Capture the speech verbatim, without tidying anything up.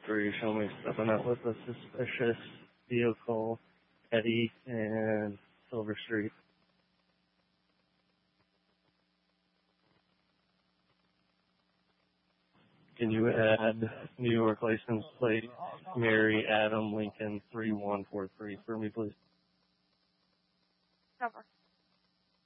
three, show me stepping out with a suspicious vehicle, Eddie and Silver Street. Can you add New York license plate Mary Adam Lincoln three one four three for me, please? Cover.